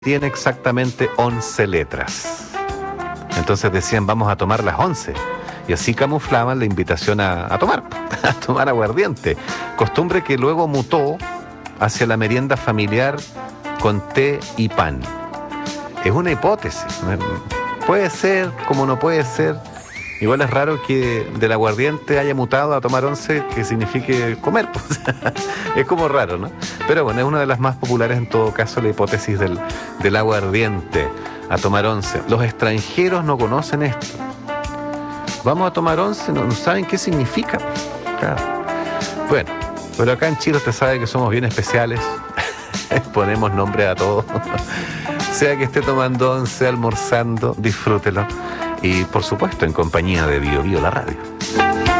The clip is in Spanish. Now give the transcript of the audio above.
tiene exactamente 11 letras. Entonces decían, vamos a tomar las 11. Y así camuflaban la invitación a tomar, a tomar aguardiente. Costumbre que luego mutó hacia la merienda familiar con té y pan. Es una hipótesis. Puede ser, como no puede ser. Igual es raro que del aguardiente haya mutado a tomar 11, que signifique comer. Pues. Es como raro, ¿no? Pero bueno, es una de las más populares en todo caso, la hipótesis del aguardiente a tomar 11. Los extranjeros no conocen esto. Vamos a tomar 11, no saben qué significa. Claro. Bueno, pero acá en Chile usted sabe que somos bien especiales. Ponemos nombre a todo. Sea que esté tomando 11, almorzando, disfrútelo. Y por supuesto en compañía de Bio Bio, la radio.